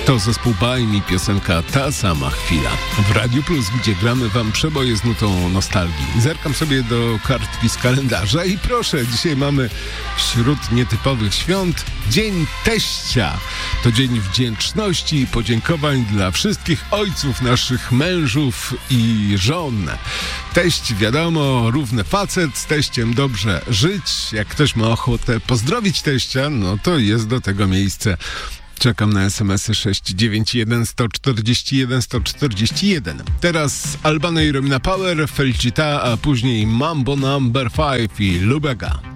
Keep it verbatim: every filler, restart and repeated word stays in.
To zespół Bajmi, piosenka Ta sama chwila. W Radio Plus, gdzie gramy wam przeboje z nutą nostalgii. Zerkam sobie do kartki z kalendarza i proszę, dzisiaj mamy wśród nietypowych świąt Dzień Teścia. To dzień wdzięczności i podziękowań dla wszystkich ojców, naszych mężów i żon. Teść, wiadomo, równy facet, z teściem dobrze żyć. Jak ktoś ma ochotę pozdrowić teścia, no to jest do tego miejsce. Czekam na es em esy sześć dziewięć jeden, jeden cztery jeden, jeden cztery jeden. Teraz Albano i Romina Power, Felicita, a później Mambo Number pięć i Lubega.